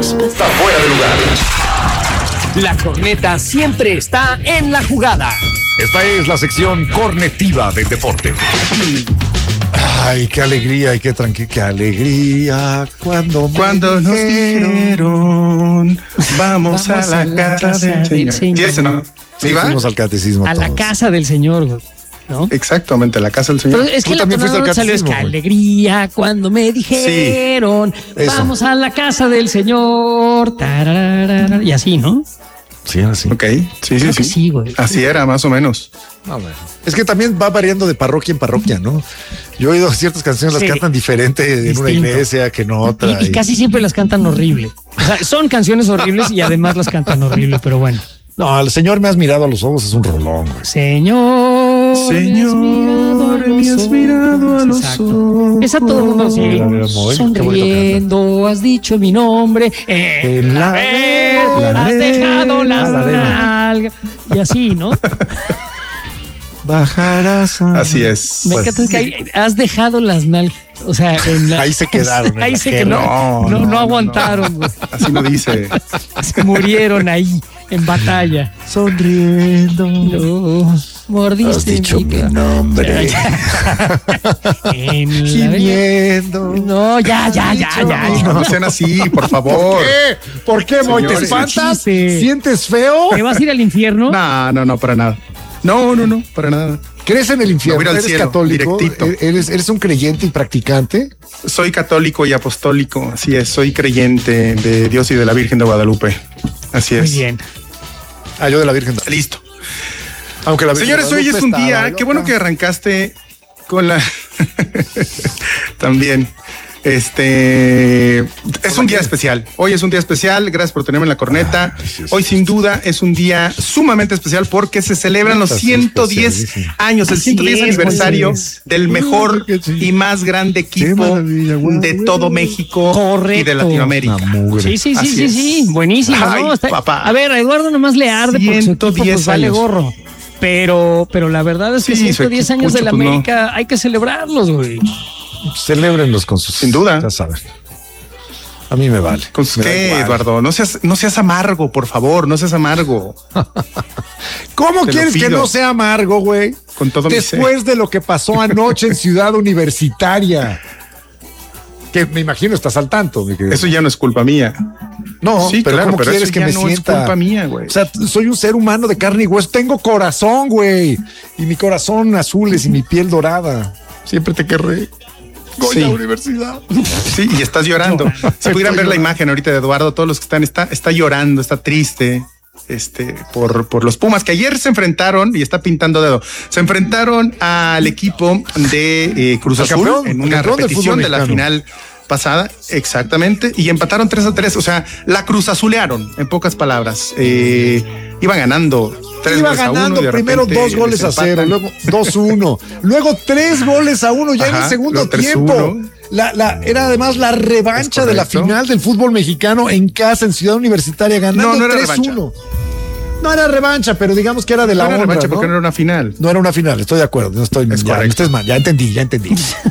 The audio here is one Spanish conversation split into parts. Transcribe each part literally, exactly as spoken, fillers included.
Está fuera de lugar. La corneta siempre está en la jugada. Esta es la sección cornetiva del deporte. Ay, qué alegría y qué tranquila, qué alegría cuando, cuando nos dijeron vamos, vamos a la, a la casa, casa del Señor. Señor. ¿Y ese no? Sí, fuimos al catecismo. A todos. La casa del Señor, ¿no? Exactamente, a la casa del Señor. Pero es que tú la también fuiste al catecismo. Es que alegría cuando me dijeron sí, vamos a la casa del Señor. Tararara, y así, ¿no? Sí, así. Ok, sí, Creo sí, sí. sí güey. Así era, más o menos. No, bueno. Es que también va variando de parroquia en parroquia, ¿no? Yo he oído ciertas canciones, sí. las cantan diferente Distinto. En una iglesia que en otra. Y, y, y casi siempre las cantan horrible. O sea, son canciones horribles y además las cantan horrible, pero bueno. No, al Señor me has mirado a los ojos, es un rolón, güey. Señor, Señor, me has mirado a los ojos. Esa todo el mundo sigue. Sonriendo, has dicho mi nombre. En la vez, has dejado las nalgas. Y así, ¿no? Bajarás. Así es. Me encanta pues, que hay, has dejado las nalgas. O sea, en la, ahí se quedaron. Ahí se quedaron. No, no, no, no aguantaron. No. Así lo dice. Se murieron ahí en batalla. Sonriendo. No, mordiste. Has dicho mi, mi nombre. Gimiendo. No, ya, ya, ya, ya. No, no sean así, por favor. ¿Por qué? ¿Por qué, Moy? ¿Te espantas? ¿Sientes feo? ¿Te vas a ir al infierno? No, no, no, para nada. No, no, no, para nada. ¿Crees en el infierno? ¿Eres cielo, católico? ¿Eres, ¿Eres un creyente y practicante? Soy católico y apostólico, así es. Soy creyente de Dios y de la Virgen de Guadalupe. Así es. Muy bien. Ah, yo de la Virgen. Listo. Aunque la Virgen Señores, hoy es un día. Qué bueno que arrancaste con la. También. Este es un día especial. Hoy es un día especial. Gracias por tenerme en la corneta. Hoy, sin duda, es un día sumamente especial porque se celebran los ciento diez años, el ciento diez aniversario del mejor y más grande equipo de todo México y de Latinoamérica. Sí, sí, sí, sí, sí. Buenísimo. Ay, ¿no? Está, papá. A ver, a Eduardo nomás le arde porque su equipo pues, vale gorro. Pero, pero la verdad es que sí, ciento diez años de la América no. Hay que celebrarlos, güey. Celébrenlos con sus... Sin duda. Ya saben. A mí me vale. ¿Con sus qué, Eduardo? No seas, no seas amargo, por favor. No seas amargo. ¿Cómo Te quieres que no sea amargo, güey? Con todo Después de lo que pasó anoche en Ciudad Universitaria. Que me imagino estás al tanto, mi querido. Eso ya no es culpa mía. No, sí, pero claro, ¿cómo pero quieres que me no sienta? Es culpa mía, güey. O sea, soy un ser humano de carne y hueso. Tengo corazón, güey. Y mi corazón azules y mi piel dorada. Siempre te querré. Voy sí. a la universidad. Sí, y estás llorando. No, si pudieran ver llorando. La imagen ahorita de Eduardo, todos los que están, está, está llorando, está triste. Este, por, por los Pumas, que ayer se enfrentaron, y está pintando dedo, se enfrentaron al equipo de eh, Cruz Azul campeón, en una repetición de la final pasada, exactamente, y empataron tres a tres, o sea, la Cruz Azulearon, en pocas palabras. Eh, iba ganando tres Iba goles ganando a uno, primero dos goles a cero, luego dos uno, luego tres goles a uno ya Ajá, en el segundo tiempo. La, la, era además la revancha de la final del fútbol mexicano en casa, en Ciudad Universitaria, ganando no, no tres uno. No era revancha, pero digamos que era de la no era honra, revancha ¿no? porque no era una final. No era una final, estoy de acuerdo. No estoy, es ya, no estés mal, ya entendí, ya entendí.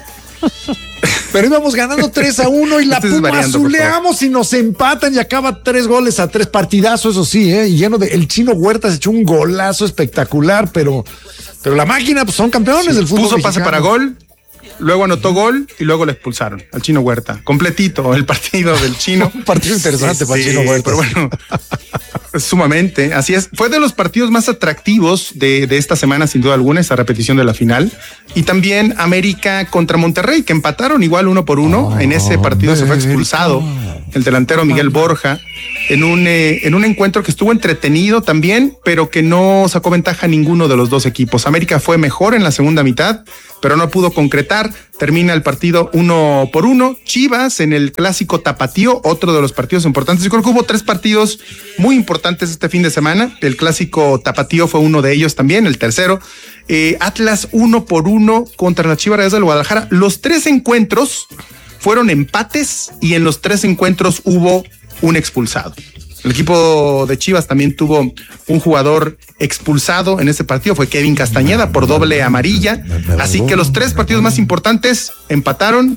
Pero íbamos ganando tres a uno y la Puma azuleamos y nos empatan y acaba tres goles a tres. Partidazo, eso sí, ¿eh? Y lleno de. El Chino Huerta se echó un golazo espectacular, pero, pero la máquina, pues son campeones sí, del fútbol. Puso mexicano. Pase para gol. Luego anotó gol y luego le expulsaron al Chino Huerta. Completito el partido del Chino. Un partido interesante sí, para sí, Chino Huerta. Pero bueno, sumamente. Así es. Fue de los partidos más atractivos de, de esta semana, sin duda alguna, esa repetición de la final. Y también América contra Monterrey, que empataron igual uno por uno. Oh, en ese partido América. Se fue expulsado el delantero Miguel Borja en un, eh, en un encuentro que estuvo entretenido también, pero que no sacó ventaja a ninguno de los dos equipos. América fue mejor en la segunda mitad, pero no pudo concretar. Termina el partido uno por uno. Chivas en el clásico tapatío, otro de los partidos importantes. Yo creo que hubo tres partidos muy importantes este fin de semana. El clásico tapatío fue uno de ellos también, el tercero. Eh, Atlas uno por uno contra las Chivas Rayadas del Guadalajara. Los tres encuentros fueron empates y en los tres encuentros hubo un expulsado. El equipo de Chivas también tuvo un jugador expulsado en ese partido, fue Kevin Castañeda por doble amarilla. Así que los tres partidos más importantes empataron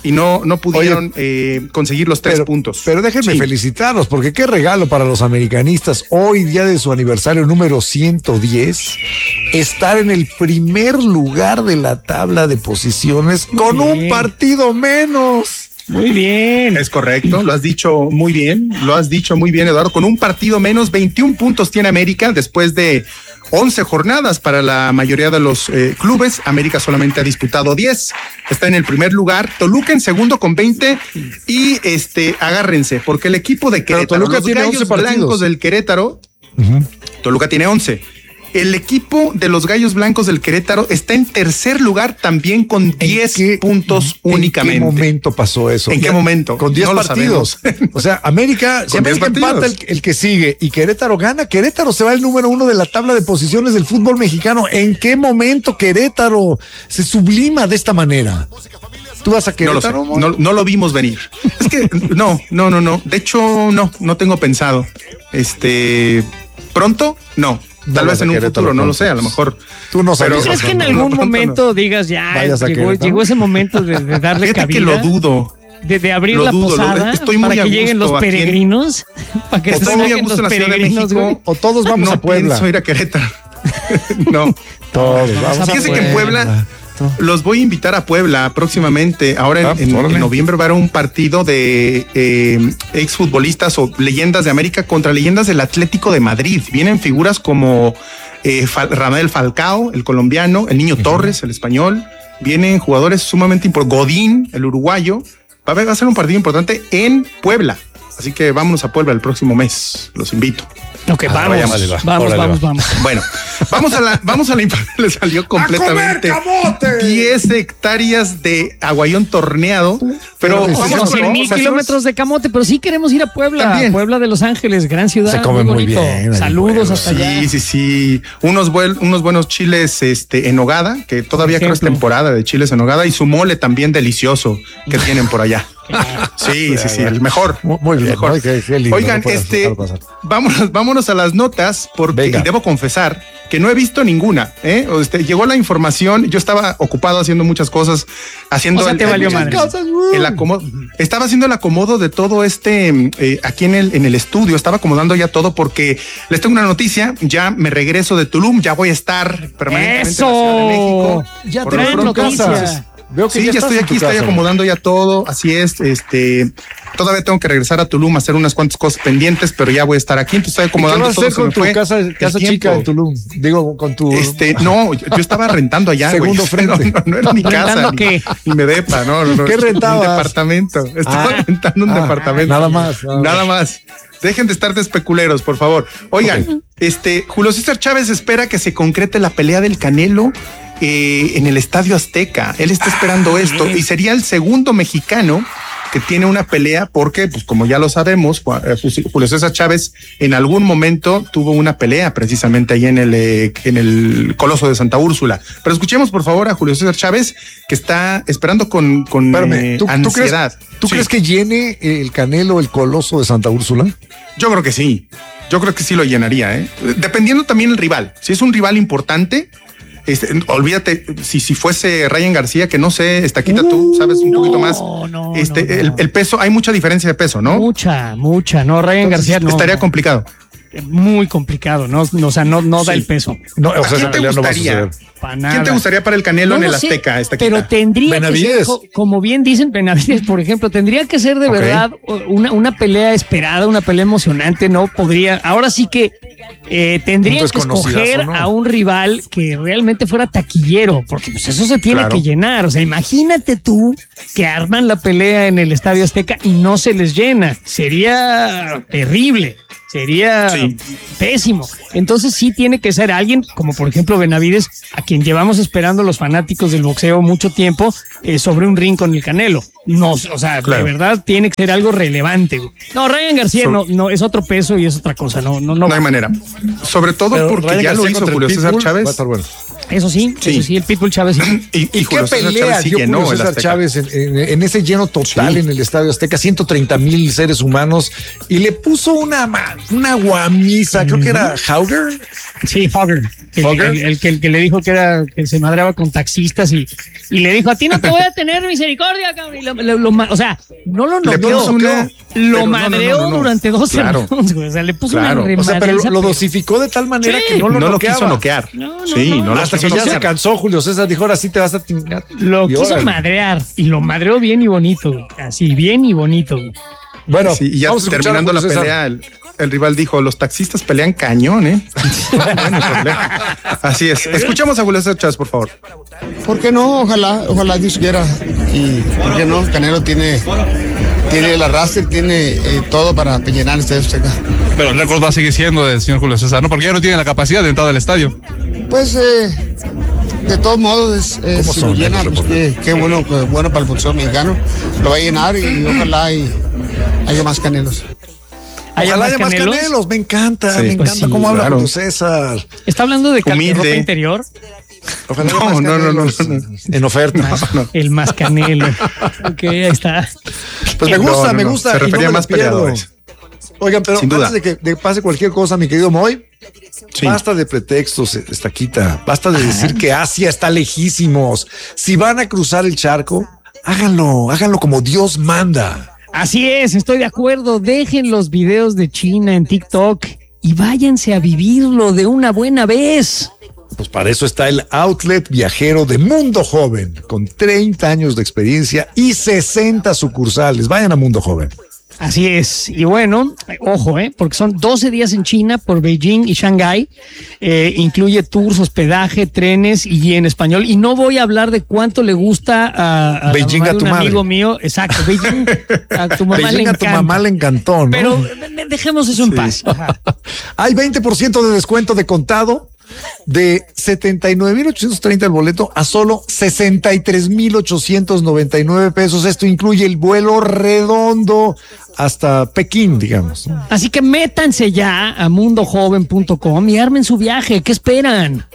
y no, no pudieron Oye, eh, conseguir los tres pero, puntos. Pero déjenme sí. felicitarlos, porque qué regalo para los americanistas hoy, día de su aniversario número ciento diez, estar en el primer lugar de la tabla de posiciones muy con bien. Un partido menos. Muy bien. Es correcto, lo has dicho muy bien, lo has dicho muy bien, Eduardo. Con un partido menos, veintiún puntos tiene América después de once jornadas para la mayoría de los eh, clubes. América solamente ha disputado diez. Está en el primer lugar. Toluca en segundo con veinte. Y este, agárrense, porque el equipo de Querétaro, Toluca los tiene Gallos Blancos del Querétaro, uh-huh. Toluca tiene once. El equipo de los Gallos Blancos del Querétaro está en tercer lugar también con diez puntos ¿en únicamente. ¿En qué momento pasó eso? ¿En qué momento? Con diez no partidos. O sea, América, si América empata el, el que sigue y Querétaro gana, Querétaro se va el número uno de la tabla de posiciones del fútbol mexicano. ¿En qué momento Querétaro se sublima de esta manera? ¿Tú vas a Querétaro? No lo, no, no lo vimos venir. Es que no, no, no, no. De hecho, no, no tengo pensado. Este, pronto, no. Tal no vez en un futuro, no lo sé, a lo mejor. Tú no sabes. ¿Crees que en algún no, momento no. digas ya, llegó, llegó ese momento de, de darle Fíjate cabida? que lo dudo. De, de abrir lo la dudo, posada estoy muy para que lleguen los peregrinos. Para que estoy muy a gusto en la Ciudad de México. O todos vamos no a Puebla. No pienso ir a Querétaro. No. Todos vamos a Fíjese que en Puebla... Los voy a invitar a Puebla próximamente. Ahora en, ah, en, en noviembre va a haber un partido de eh, exfutbolistas o leyendas de América contra leyendas del Atlético de Madrid. Vienen figuras como eh, Fal- Radamel Falcao, el colombiano, el Niño uh-huh. Torres, el español. Vienen jugadores sumamente importantes. Godín, el uruguayo. Va a, haber, va a ser un partido importante en Puebla. Así que vámonos a Puebla el próximo mes. Los invito. Ok, ah, vamos, vaya, vale, va. vamos, Órale, vamos, va. vamos. Bueno, vamos a la, vamos a la le salió completamente diez hectáreas de aguayón torneado, pero vamos a cien mil kilómetros de camote, pero sí queremos ir a Puebla, También. Puebla de Los Ángeles, gran ciudad. Se come muy, muy bien. Saludos hasta sí, allá. Sí, sí, sí. Unos, buen, unos buenos chiles este, en nogada, que todavía creo es temporada de chiles en nogada, y su mole también delicioso que tienen por allá. Sí, sí, sí, el mejor. Muy bien, el mejor. Qué, qué lindo, Oigan, no este, vámonos, vámonos a las notas, porque Venga. debo confesar que no he visto ninguna. ¿eh? Este, llegó la información, yo estaba ocupado haciendo muchas cosas, haciendo o sea, el, te el, valió el, madre. el acomodo. Estaba haciendo el acomodo de todo este eh, aquí en el, en el estudio, estaba acomodando ya todo porque les tengo una noticia, ya me regreso de Tulum, ya voy a estar permanentemente ¡Eso! en la Ciudad de México. Ya traen noticias. Veo que sí, ya, ya estoy aquí, estoy casa, acomodando ya todo, así es, este, todavía tengo que regresar a Tulum a hacer unas cuantas cosas pendientes, pero ya voy a estar aquí, entonces estoy acomodando todo. ¿Qué vas a hacer con tu casa, casa chica en Tulum? Digo, con tu... Este, no, yo, yo estaba rentando allá, Segundo güey. frente. No, no, no era mi casa, qué? Ni, ni me depa, no, no, no. ¿Qué rentabas? Un departamento, estaba ah, rentando un ah, departamento. Nada más. Nada, nada más. Dejen de estar de especuleros, por favor. Oigan, okay. este, Julio César Chávez espera que se concrete la pelea del Canelo eh, en el Estadio Azteca. Él está esperando ah, esto bien. y sería el segundo mexicano que tiene una pelea porque, pues como ya lo sabemos, Julio César Chávez en algún momento tuvo una pelea precisamente ahí en el, eh, en el Coloso de Santa Úrsula. Pero escuchemos por favor a Julio César Chávez que está esperando con, con Espérame, ¿tú, ansiedad. ¿Tú, crees, ¿tú sí. crees que llene el Canelo el Coloso de Santa Úrsula? Yo creo que sí. Yo creo que sí lo llenaría, ¿eh? Dependiendo también el rival. Si es un rival importante, este, olvídate, si, si fuese Ryan García, que no sé, Estaquita, uh, tú sabes un no, poquito más. No, este, no, no. El, el peso, hay mucha diferencia de peso, ¿no? Mucha, mucha. No, Ryan Entonces, García no. Estaría no. complicado. Muy complicado, no, no o sea, no, no sí. da el peso. No, o sea, ¿Quién te gustaría? No ¿Quién te gustaría para el Canelo no, no en el Azteca? Sé, pero tendría Benavides. que ser, como bien dicen Benavides, por ejemplo, tendría que ser de okay. verdad una, una pelea esperada, una pelea emocionante, no podría. Ahora sí que eh, tendría que escoger ¿no? a un rival que realmente fuera taquillero, porque pues eso se tiene claro. que llenar. O sea, imagínate tú que arman la pelea en el Estadio Azteca y no se les llena. Sería terrible. Sería sí. pésimo. Entonces sí tiene que ser alguien como por ejemplo Benavides, a quien llevamos esperando los fanáticos del boxeo mucho tiempo eh, sobre un ring con el Canelo. No, o sea, claro. de verdad tiene que ser algo relevante. No, Ryan García so, no, no es otro peso y es otra cosa. No, no, no. No hay manera. Sobre todo Pero porque Ryan ya García lo hizo Julio César Chávez. Va a estar bueno. Eso sí, sí, eso sí, el Pitbull Chávez. Sí. ¿Y, y, y qué pelea dio Julio César Chávez en, en, en ese lleno total sí. en el Estadio Azteca? ciento treinta mil seres humanos y le puso una, una guamisa, mm-hmm. creo que era Hauger. Sí, Hauger. El, el, el, el, que, el que le dijo que era que se madreaba con taxistas y, y le dijo, a ti no te voy a tener misericordia, cabrón. Y lo lo, lo, o sea, no lo noqueó, una, lo madreó no, no, no, no, durante dos claro, semanas, güey. O sea, le puso claro. una o sea, pero lo, lo dosificó de tal manera sí, que no lo no noqueaba. lo quiso noquear. No, no, sí, no, no, no hasta que ya se cansó Julio César, dijo, ahora sí te vas a tingar. Lo quiso órale. madrear y lo madreó bien y bonito, güey. Así, bien y bonito. Güey. Bueno, sí, y ya terminando la pelea, el, el rival dijo, los taxistas pelean cañón, ¿eh? bueno, así es. Escuchamos a Julio César Chávez, por favor. ¿Por qué no? Ojalá, ojalá Dios quiera. Y ¿por qué no? Canelo tiene, tiene el arrastre, tiene eh, todo para llenar este acá. Pero el récord va a seguir siendo del señor Julio César, ¿no? Porque ya no tiene la capacidad de entrar al estadio. Pues, eh, de todos modos, es, es, si lo llena, pues qué, qué bueno, qué bueno para el boxeo mexicano. Lo va a llenar y ojalá y haya más Canelos. Ojalá haya más canelos? canelos, me encanta, sí, me encanta pues sí, cómo habla claro. Julio César. ¿Está hablando de ropa interior? Ojalá no, más no, no, no, no, en oferta. Más, no. El más canelo. Ok, ahí está. Pues me gusta, no, no, me no. gusta. Se refería no más peleadores. Oigan, pero Sin antes de que de pase cualquier cosa, mi querido Moy, sí. basta de pretextos, Estaquita. Basta de decir que Asia está lejísimos. Si van a cruzar el charco, háganlo, háganlo como Dios manda. Así es, estoy de acuerdo. Dejen los videos de China en TikTok y váyanse a vivirlo de una buena vez. Pues para eso está el outlet viajero de Mundo Joven, con treinta años de experiencia y sesenta sucursales. Vayan a Mundo Joven. Así es, y bueno, ojo, eh, porque son doce días en China por Beijing y Shanghái, eh, incluye tours, hospedaje, trenes y en español, y no voy a hablar de cuánto le gusta a, a, Beijing la mamá a tu de un madre. amigo mío, exacto, Beijing a tu mamá, Beijing le, a tu mamá le encantó, ¿no? Pero dejemos eso en sí. paz. Ajá. Hay veinte por ciento de descuento de contado. De setenta y nueve mil ochocientos treinta el boleto a solo sesenta y tres mil ochocientos noventa y nueve pesos. Esto incluye el vuelo redondo hasta Pekín, digamos. Así que métanse ya a mundo joven punto com y armen su viaje. ¿Qué esperan?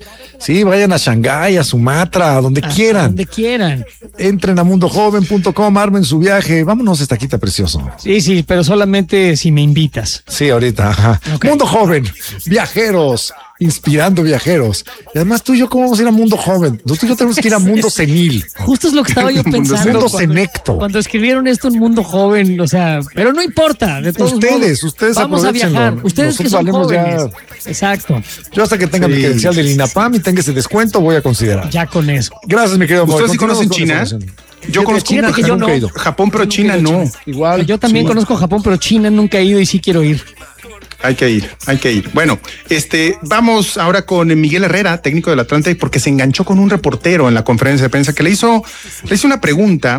Sí, vayan a Shanghái, a Sumatra, a donde a quieran. Donde quieran. Entren a mundo joven punto com, armen su viaje. Vámonos, Estaquita precioso. Sí, sí, pero solamente si me invitas. Sí, ahorita. Ajá. Okay. Mundo Joven, viajeros, inspirando viajeros. Y además tú y yo, ¿cómo vamos a ir a Mundo Joven? Tú y yo tenemos que ir a Mundo Senil. Justo es lo que estaba yo pensando. Mundo cuando, Senecto. Cuando escribieron esto en Mundo Joven, o sea, pero no importa. De todos ustedes, modos, ustedes vamos a viajar. Ustedes que son jóvenes. Ya... Exacto. Yo hasta que tenga sí. mi credencial del INAPAM y tenga ese descuento, voy a considerar. Ya con eso. Gracias, mi querido. ¿Ustedes sí conocen China? Yo conozco China, que yo no. Japón, pero China no. China. Igual. Yo también sí. conozco Japón, pero China nunca he ido y sí quiero ir. Hay que ir, hay que ir. Bueno, este, vamos ahora con Miguel Herrera, técnico del Atlante, porque se enganchó con un reportero en la conferencia de prensa que le hizo, le hizo una pregunta,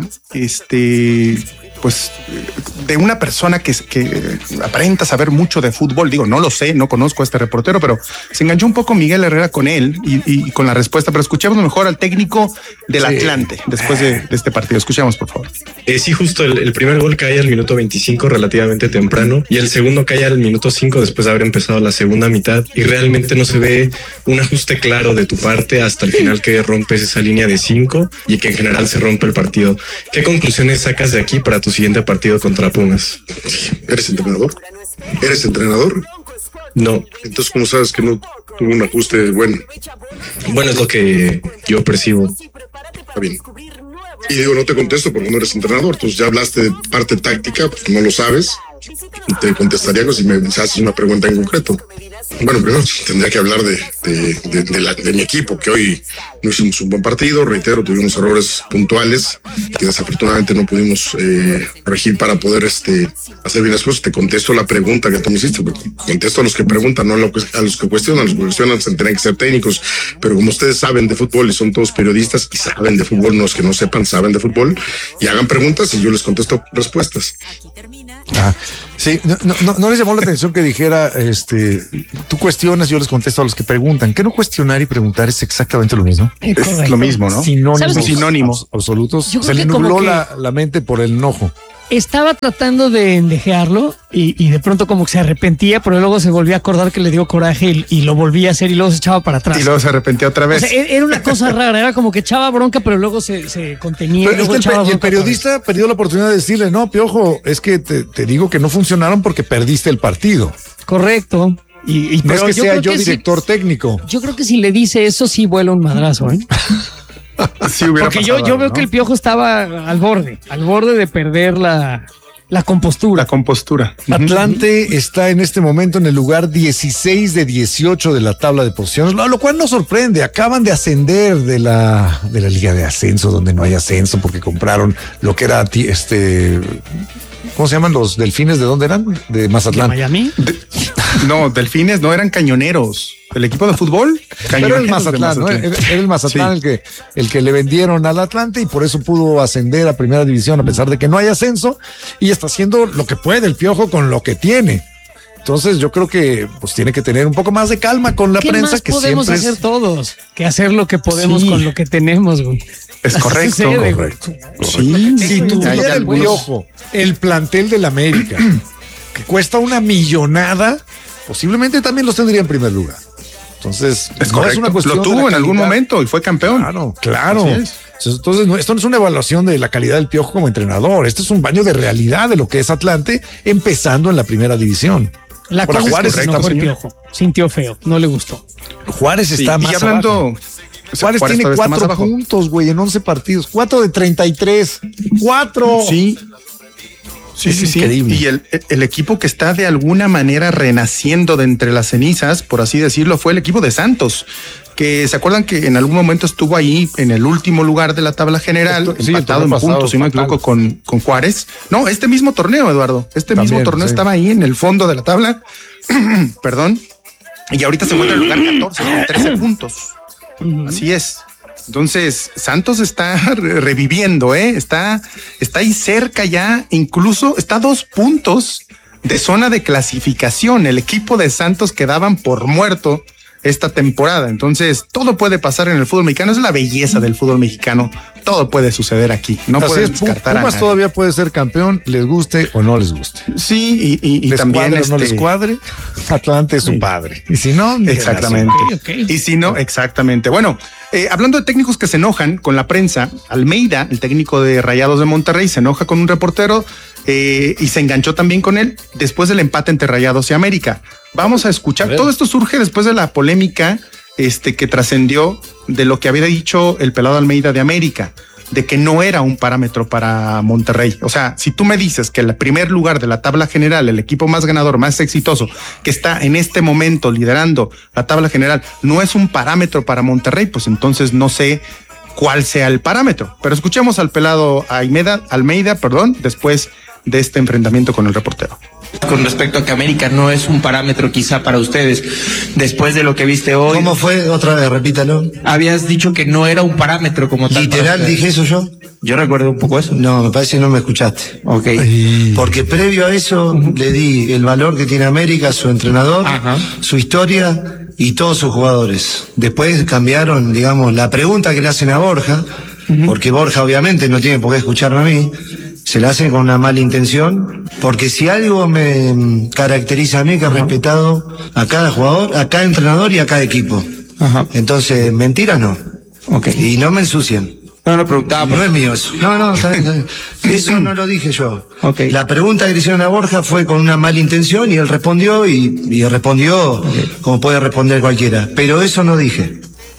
este, pues, de una persona que, que aparenta saber mucho de fútbol. Digo, no lo sé, no conozco a este reportero, pero se enganchó un poco Miguel Herrera con él y, y con la respuesta. Pero escuchemos mejor al técnico del sí. Atlante después de, de este partido. Escuchemos, por favor. Eh, sí, justo el, el primer gol cae al minuto veinticinco, relativamente temprano, y el segundo cae al minuto cinco después de haber empezado la segunda mitad, y realmente no se ve un ajuste claro de tu parte hasta el final, que rompes esa línea de cinco y que en general se rompe el partido. ¿Qué conclusiones sacas de aquí para tu siguiente partido contra Pumas? ¿Eres entrenador? ¿Eres entrenador? No. Entonces, ¿cómo sabes que no tuvo un ajuste bueno? Bueno, es lo que yo percibo. Está bien. Y digo, no te contesto porque no eres entrenador. Entonces ya hablaste de parte táctica, pues no lo sabes. Te contestaría si me haces una pregunta en concreto. Bueno, primero tendría que hablar de, de, de, de, la, de mi equipo, que hoy no hicimos un buen partido. Reitero, tuvimos errores puntuales que desafortunadamente no pudimos eh, corregir para poder este, hacer bien las cosas. Te contesto la pregunta que tú me hiciste. Contesto a los que preguntan, no a los que, a los que cuestionan. Los que cuestionan tendrían que ser técnicos. Pero como ustedes saben de fútbol y son todos periodistas y saben de fútbol, no es que no sepan, saben de fútbol, y hagan preguntas y yo les contesto respuestas. Ah, sí, no, no, no les llamó la atención que dijera, este, tú cuestionas, yo les contesto a los que preguntan. ¿Qué no cuestionar y preguntar es exactamente lo mismo? Es Correcto. Lo mismo, ¿no? Sinónimos, sinónimos absolutos. Se le nubló la, la mente por el enojo. Estaba tratando de endejearlo y, y de pronto como que se arrepentía, pero luego se volvió a acordar que le dio coraje y, y lo volvía a hacer y luego se echaba para atrás. Y luego se arrepentía otra vez. O sea, era una cosa rara, era como que echaba bronca, pero luego se, se contenía. Pero y luego es que el, echaba y el periodista perdió la oportunidad de decirle, no, Piojo, es que te, te digo que no funcionaron porque perdiste el partido. Correcto. Y, y no pero es que yo sea yo que director si, técnico. Yo creo que si le dice eso, sí vuela un madrazo, ¿eh? Sí, porque pasado, yo, yo veo ¿no? que el Piojo estaba al borde, al borde de perder la, la compostura. La compostura. Atlante uh-huh. está en este momento en el lugar dieciséis de dieciocho de la tabla de posiciones, lo, lo cual no sorprende. Acaban de ascender de la, de la Liga de Ascenso, donde no hay ascenso, porque compraron lo que era este... ¿Cómo se llaman los delfines? ¿De dónde eran? De Mazatlán. ¿De Miami? De, no, delfines no, eran cañoneros. El equipo de fútbol, cañoneros. Pero el Mazatlán, ¿no? Era, era el Mazatlán sí. el que el que le vendieron al Atlante y por eso pudo ascender a primera división a pesar de que no hay ascenso y está haciendo lo que puede el Piojo con lo que tiene. Entonces yo creo que pues tiene que tener un poco más de calma con la ¿Qué prensa más que podemos siempre hacer es... todos que hacer lo que podemos sí. con lo que tenemos, güey. Es correcto, sucede, correcto. Sí, si tuviera el Piojo el plantel del América, que cuesta una millonada, posiblemente también los tendría en primer lugar. Entonces, es no correcto. Es una cuestión lo tuvo en algún momento y fue campeón. Claro, claro. Es. Entonces, no, esto no es una evaluación de la calidad del Piojo como entrenador. Esto es un baño de realidad de lo que es Atlante, empezando en la primera división. La cosa Juárez es correcto, el Piojo. Sintió feo, no le gustó. Juárez sí, está más y hablando. Abajo. Juárez, Juárez tiene cuatro puntos, güey, en once partidos. Cuatro de treinta y tres. Cuatro. Sí. Sí, es sí, increíble. Sí. Y el, el equipo que está de alguna manera renaciendo de entre las cenizas, por así decirlo, fue el equipo de Santos, que se acuerdan que en algún momento estuvo ahí en el último lugar de la tabla general, Esto, empatado sí, en puntos, si no me equivoco, con, con Juárez. No, este mismo torneo, Eduardo, este También, mismo torneo sí. estaba ahí en el fondo de la tabla, perdón, y ahorita se encuentra en el lugar catorce con trece puntos. Uh-huh. Así es. Entonces, Santos está reviviendo, ¿eh? Está, está ahí cerca ya, incluso está a dos puntos de zona de clasificación. El equipo de Santos quedaban por muerto esta temporada. Entonces, todo puede pasar en el fútbol mexicano. Es la belleza del fútbol mexicano. Todo puede suceder aquí. No puedes descartar. Pumas todavía puede ser campeón, les guste o no les guste. Sí, y, y, y les también cuadre este... o no les cuadre, Atlante es su sí. padre. Y si no, exactamente. Okay, okay. Y si no, exactamente. Bueno, eh, hablando de técnicos que se enojan con la prensa, Almeida, el técnico de Rayados de Monterrey, se enoja con un reportero eh, y se enganchó también con él después del empate entre Rayados y América. Vamos a escuchar. A Todo esto surge después de la polémica este, que trascendió de lo que había dicho el pelado Almeida de América, de que no era un parámetro para Monterrey. O sea, si tú me dices que el primer lugar de la tabla general, el equipo más ganador, más exitoso, que está en este momento liderando la tabla general, no es un parámetro para Monterrey, pues entonces no sé cuál sea el parámetro. Pero escuchemos al pelado Almeida, Almeida, perdón, después de este enfrentamiento con el reportero. Con respecto a que América no es un parámetro quizá para ustedes, después de lo que viste hoy. ¿Cómo fue? Otra vez, repítalo. Habías dicho que no era un parámetro como tal. ¿Literal dije eso yo? Yo recuerdo un poco eso. No, me parece que no me escuchaste. Ok. Ay. Porque previo a eso uh-huh. le di el valor que tiene América, su entrenador, Ajá. su historia y todos sus jugadores. Después cambiaron, digamos, la pregunta que le hacen a Borja, uh-huh. porque Borja obviamente no tiene por qué escucharme a mí. Se la hacen con una mala intención, porque si algo me caracteriza a mí, que he respetado a cada jugador, a cada entrenador y a cada equipo. Ajá. Entonces, mentiras no. Okay. Y no me ensucian. No, no preguntaba. No es mío eso. No, no, está bien, está bien. Eso no lo dije yo. Okay. La pregunta que le hicieron a Borja fue con una mala intención y él respondió y, y respondió okay. como puede responder cualquiera. Pero eso no dije.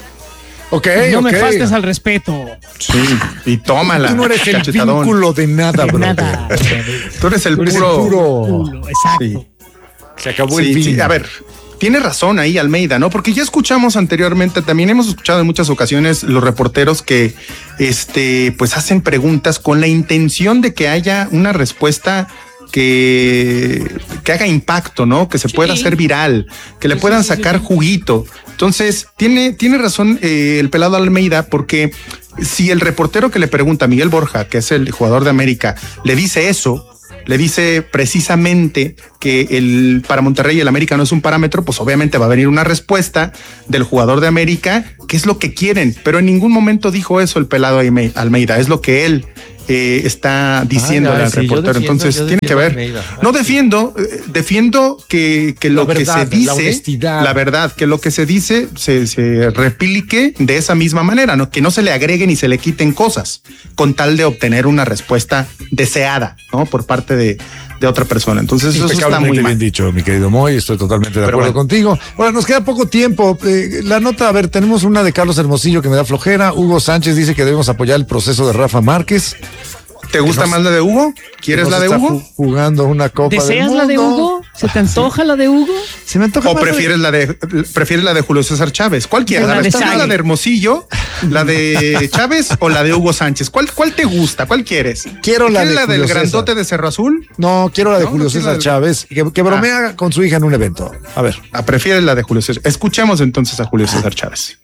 Okay, no okay. me faltes al respeto. Sí, y tómala. Tú no eres el cachetadón. Vínculo de nada, bro. Nada. Tú eres el Tú eres puro. El puro. puro exacto. Sí. Se acabó sí, el vino. Sí. A ver, tiene razón ahí Almeida, ¿no? Porque ya escuchamos anteriormente, también hemos escuchado en muchas ocasiones los reporteros que, este, pues hacen preguntas con la intención de que haya una respuesta que, que haga impacto, ¿no? Que se sí. pueda hacer viral, que le puedan sacar juguito. Entonces, tiene, tiene razón eh, el pelado Almeida, porque si el reportero que le pregunta a Miguel Borja, que es el jugador de América, le dice eso, le dice precisamente que el para Monterrey el América no es un parámetro, pues obviamente va a venir una respuesta del jugador de América, que es lo que quieren, pero en ningún momento dijo eso el pelado Almeida, es lo que él Eh, está diciendo al sí, reportero, defiendo, entonces tiene que ver. Almeida. No defiendo, eh, defiendo que, que lo verdad, que se dice, la, la verdad, que lo que se dice se, se replique de esa misma manera, ¿no? Que no se le agreguen y se le quiten cosas, con tal de obtener una respuesta deseada, ¿no? Por parte de, de otra persona. Entonces eso está muy bien mal. dicho, mi querido Moy, estoy totalmente de Pero acuerdo bueno. contigo. Ahora nos queda poco tiempo. Eh, la nota, a ver, tenemos una de Carlos Hermosillo que me da flojera. Hugo Sánchez dice que debemos apoyar el proceso de Rafa Márquez. ¿Te gusta más la de Hugo? ¿Quieres la de Hugo? Jugando una copa del ¿Deseas mundo. la de Hugo? ¿Se te antoja la de Hugo? Se me antoja ¿O más prefieres la de prefieres la de Julio César Chávez? ¿Cuál quieres? La ¿La, de de Sague. la de Hermosillo, la de Chávez o la de Hugo Sánchez? ¿Cuál, cuál te gusta? ¿Cuál quieres? Quiero la ¿Quieres de la Julio del César. grandote de Cerro Azul? No, quiero la de No, Julio no quiero César la de- Chávez, que, que bromea con su hija en un evento. A ver. Ah, prefieres la de Julio César. Escuchemos entonces a Julio César Chávez.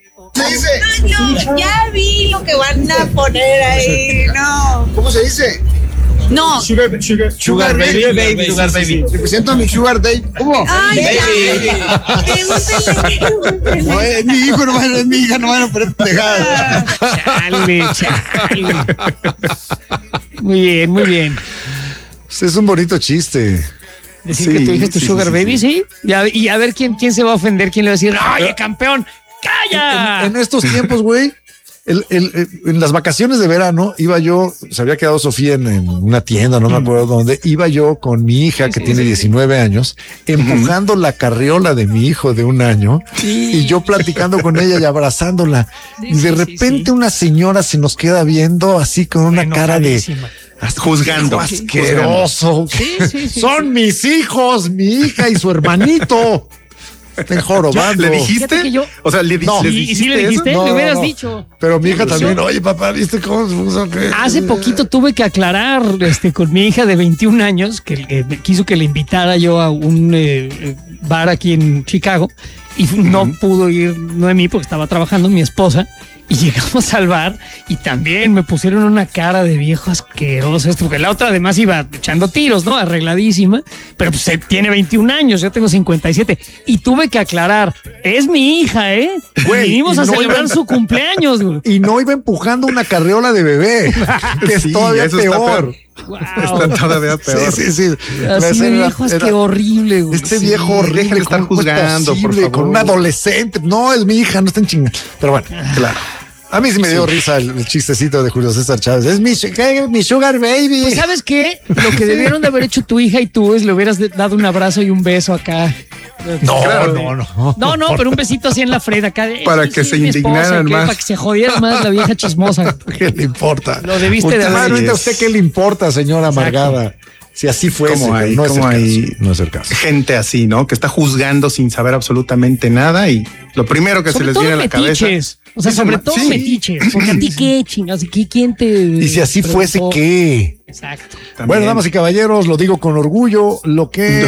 No, ya vi lo que van a poner ahí, no. ¿Cómo se dice? No. Sugar, sugar, Sugar baby, baby, sugar baby. Te presento a mi sugar daddy. ¿Cómo? Ay, ya. Me gusta el- No, es mi hijo, no es mi hija, no van a poner pendejadas. Chale, chale. Muy bien, muy bien. Es un bonito chiste. Decir Sí, que tu hija es tu sí, sugar sí, baby, sí. Y a, y a ver quién, quién se va a ofender, quién le va a decir, ¡oye, campeón! ¡Calla! En, en estos tiempos, güey, el, el, el- en las vacaciones de verano iba yo, se había quedado Sofía en, en una tienda, no me acuerdo dónde, iba yo con mi hija que tiene diecinueve años, empujando la carriola de mi hijo de un año y yo platicando con ella y abrazándola. y de repente una señora se nos queda viendo así con una cara de... Juzgando. Asqueroso. Sí, sí, sí, Son mis hijos, mi hija y su hermanito. Estén jorobando. ¿Le dijiste? Fíjate que yo- O sea, ¿le, di- No. ¿les ¿Y, y dijiste si le eso? dijiste? No, le no, hubieras no. dicho. Pero mi hija ¿Qué también, pasó? oye papá, ¿viste cómo se puso? ¿Qué? Hace poquito tuve que aclarar este, con mi hija de veintiún años, que, que me quiso que le invitara yo a un eh, eh, bar aquí en Chicago y no pudo ir Noemí porque estaba trabajando mi esposa. Y llegamos al bar y también me pusieron una cara de viejo asqueroso esto, porque la otra además iba echando tiros, ¿no? Arregladísima, pero pues eh, tiene veintiún años, yo tengo cincuenta y siete. Y tuve que aclarar, es mi hija, ¿eh? Güey, Vinimos y a no celebrar iba- su cumpleaños, güey. Y no iba empujando una carriola de bebé, que es Sí, todavía eso está peor. Wow. Está todavía peor. Sí, sí, sí. La Así de escena era- viejo, es era- que horrible, güey. Este Sí. viejo horrible, dejen de estar ¿cómo es juzgando, por posible? favor. Con un adolescente. No, es mi hija, no estén chingando. Pero bueno, claro. A mí sí me dio risa el, el chistecito de Julio César Chávez. Es mi, ¿qué? Mi sugar baby. Pues, ¿sabes qué? Lo que debieron de haber hecho tu hija y tú es le hubieras de- dado un abrazo y un beso acá. no, Claro. no, no. No, no, pero un besito así en la frente acá. de, Para "Sí, que sí, se mi esposa", indignaran que- más. Para que se jodiera más la vieja chismosa. ¿Qué le importa? Lo debiste de Usted, haber realmente, ¿a hecho. usted qué le importa, señora amargada? Si así fuese, ¿Cómo hay? pero no es el ¿Cómo caso. hay? No es el caso. Gente así, ¿no? Que está juzgando sin saber absolutamente nada y lo primero que Sobre se les todo viene a la cabeza. metiches. O sea, Dicen, sobre todo sí. metiches. Porque a ti qué, chingas, ¿y quién te. Y si así fuese, preguntó? ¿qué? Exacto. También. Bueno, damas y caballeros, lo digo con orgullo, lo que...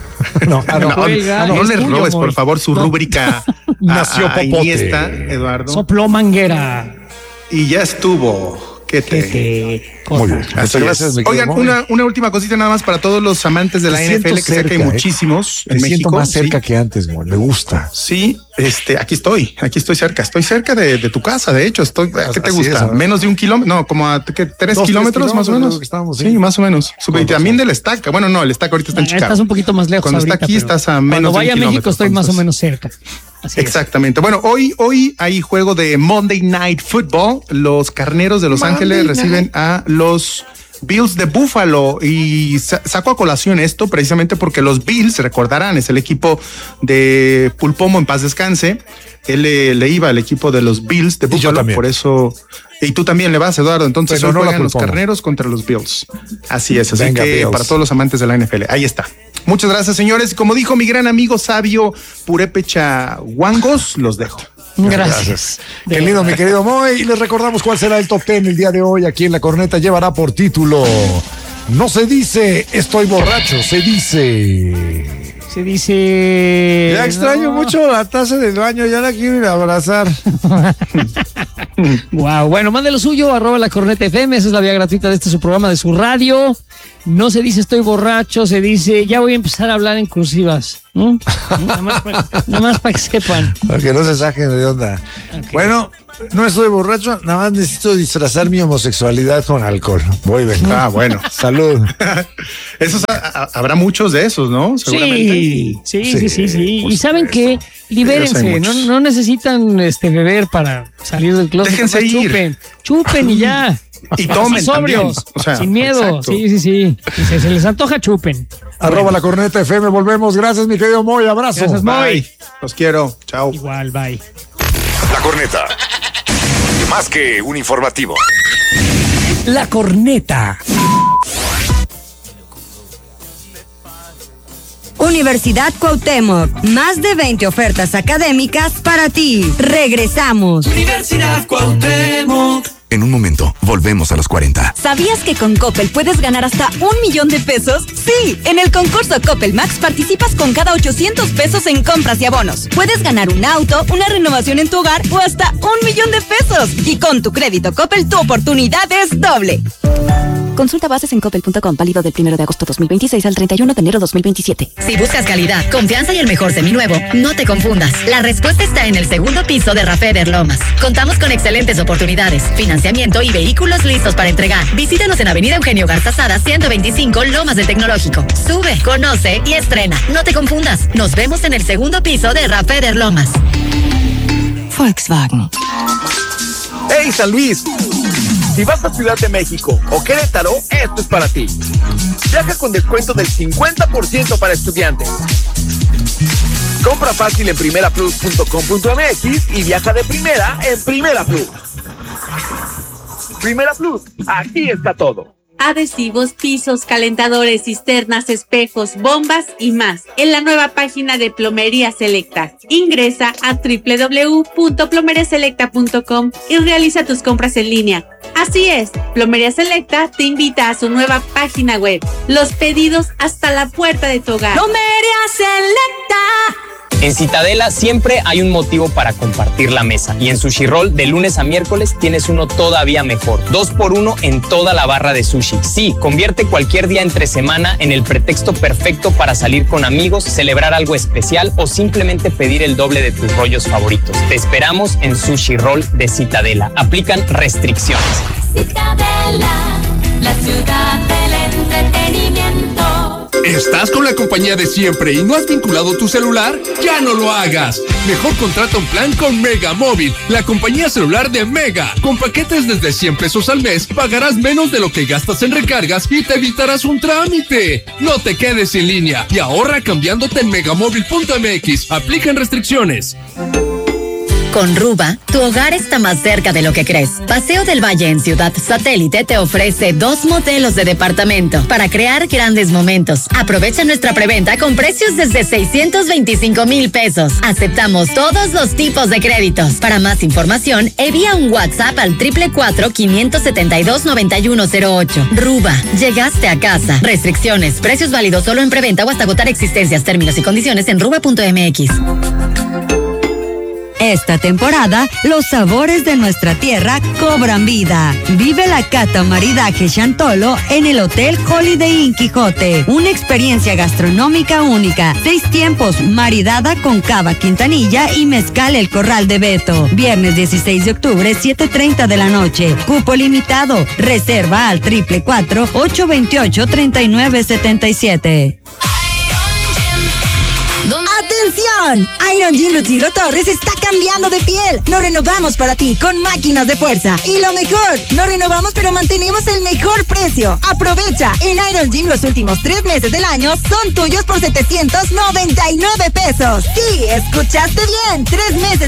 No, ah, no, No, Cuelga, no es le tuyo, robes, Moy. por favor, su No. rúbrica a, Nació a Popote. Iniesta, Eduardo. Sopló manguera. Y ya estuvo. ¿Qué Que te? te. Muy bien. Así Muchas gracias, es. mi querido Oigan, Moy. una, una última cosita nada más para todos los amantes de la Me N F L, que siento sé que hay cerca, ¿eh? muchísimos Me en siento México. más sí. cerca que antes, Moy. Me gusta. Sí, este, aquí estoy, aquí estoy cerca, estoy cerca de, de tu casa, de hecho, estoy, ¿a ¿qué te Así gusta? es, ¿no? Menos de un kilómetro, no, como a ¿qué, tres Dos, kilómetros tres más o kilómetros, menos. creo que estábamos, sí. sí. más o menos. Sube, y Con también razón. del Estaca, bueno, no, el Estaca ahorita está en Ah, Chicago. estás un poquito más lejos Cuando está ahorita, aquí pero estás a cuando menos de un vaya a México kilómetro, estoy más o entonces. menos cerca. Así es. Exactamente. Bueno, hoy, hoy hay juego de Monday Night Football. Los Carneros de Los Monday Ángeles Night. reciben a los Bills de Buffalo y sa- saco a colación esto precisamente porque los Bills, recordarán, es el equipo de Pulpomo, en paz descanse. Él le, le iba al equipo de los Bills de Y yo Buffalo, también. por eso. Y tú también le vas, Eduardo. Entonces Pero hoy no la juegan los Pulpomo. Carneros contra los Bills. Así es. Así Venga, que Bills. para todos los amantes de la N F L, ahí está. Muchas gracias, señores. Como dijo mi gran amigo sabio Purépecha Huangos, los dejo. Gracias. Qué lindo, mi querido Moy. Y les recordamos cuál será el top ten el día de hoy. Aquí en La Corneta llevará por título: no se dice estoy borracho, se dice. Se dice. Ya extraño no. mucho la taza del baño, ya la quiero ir a abrazar. Wow, bueno, mande lo suyo, arroba la corneta F M, esa es la vía gratuita de este su programa, de su radio. No se dice estoy borracho, se dice ya voy a empezar a hablar en cursivas. ¿Mm? Nada más para, nada más para que sepan. Para que no se saquen de onda. Ok. Bueno, no estoy borracho, nada más necesito disfrazar mi homosexualidad con alcohol. Voy, venga. Ah, bueno. Salud. Esos a- a- habrá muchos de esos, ¿no? Seguramente. Sí, sí, sí, Sí, sí, sí. por Y saben que Ellos libérense, hay no, muchos. no necesitan este beber para salir del closet. Déjense Nomás ir. Chupen, chupen y ya. Y tomen sobrios, o sea, sin miedo. Exacto. Sí, sí, sí. Si se, se les antoja, chupen. Arroba bueno. La Corneta F M, volvemos. Gracias, mi querido Moy. Abrazo. Gracias, Moy. Los quiero. Chao. Igual, bye. La Corneta. Más que un informativo. La Corneta. Universidad Cuauhtémoc, más de veinte ofertas académicas para ti. Regresamos. Universidad Cuauhtémoc. En un momento, volvemos a los cuarenta. ¿Sabías que con Coppel puedes ganar hasta un millón de pesos? Sí, en el concurso Coppel Max participas con cada ochocientos pesos en compras y abonos. Puedes ganar un auto, una renovación en tu hogar o hasta un millón de pesos. Y con tu crédito Coppel, tu oportunidad es doble. Consulta bases en coppel punto com, válido del primero de agosto dos mil veintiséis al treinta y uno de enero dos mil veintisiete. Si buscas calidad, confianza y el mejor seminuevo, no te confundas. La respuesta está en el segundo piso de Rafeder Lomas. Contamos con excelentes oportunidades, financiamiento y vehículos listos para entregar. Visítanos en Avenida Eugenio Garza Sada, ciento veinticinco, Lomas del Tecnológico. Sube, conoce y estrena. No te confundas. Nos vemos en el segundo piso de Rafeder Lomas. Volkswagen. ¡Hey, San Luis! Si vas a Ciudad de México o Querétaro, esto es para ti. Viaja con descuento del cincuenta por ciento para estudiantes. Compra fácil en primera plus punto com punto m x y viaja de primera en Primera Plus. Primera Plus, aquí está todo. Adhesivos, pisos, calentadores, cisternas, espejos, bombas y más en la nueva página de Plomería Selecta. Ingresa a doble u doble u doble u punto plomería selecta punto com y realiza tus compras en línea. Así es, Plomería Selecta te invita a su nueva página web. Los pedidos hasta la puerta de tu hogar. Plomería Selecta. En Citadela siempre hay un motivo para compartir la mesa. Y en Sushi Roll, de lunes a miércoles, tienes uno todavía mejor. Dos por uno en toda la barra de sushi. Sí, convierte cualquier día entre semana en el pretexto perfecto para salir con amigos, celebrar algo especial o simplemente pedir el doble de tus rollos favoritos. Te esperamos en Sushi Roll de Citadela. Aplican restricciones. Citadela, la ciudad del entretenimiento. ¿Estás con la compañía de siempre y no has vinculado tu celular? ¡Ya no lo hagas! Mejor contrata un plan con Mega Móvil, la compañía celular de Mega. Con paquetes desde cien pesos al mes, pagarás menos de lo que gastas en recargas y te evitarás un trámite. No te quedes sin línea y ahorra cambiándote en megamóvil punto m x. Aplican restricciones. Con Ruba, tu hogar está más cerca de lo que crees. Paseo del Valle en Ciudad Satélite te ofrece dos modelos de departamento para crear grandes momentos. Aprovecha nuestra preventa con precios desde seiscientos veinticinco mil pesos. Aceptamos todos los tipos de créditos. Para más información, envía un WhatsApp al cuatro cuatro cuatro, cinco siete dos, nueve uno cero ocho. Ruba, llegaste a casa. Restricciones, precios válidos solo en preventa o hasta agotar existencias, términos y condiciones en ruba punto m x. Esta temporada, los sabores de nuestra tierra cobran vida. Vive la cata maridaje Chantolo en el Hotel Holiday Inn Quijote. Una experiencia gastronómica única. Seis tiempos, maridada con cava Quintanilla y mezcal El Corral de Beto. Viernes dieciséis de octubre, siete treinta de la noche. Cupo limitado. Reserva al cuatro cuatro cuatro, ocho dos ocho, tres nueve siete siete. ¡Atención! Iron Gym Rutilio Torres está cambiando de piel. Lo renovamos para ti con máquinas de fuerza. Y lo mejor, lo renovamos pero mantenemos el mejor precio. Aprovecha. En Iron Gym los últimos tres meses del año son tuyos por setecientos noventa y nueve pesos. Sí, escuchaste bien. Tres meses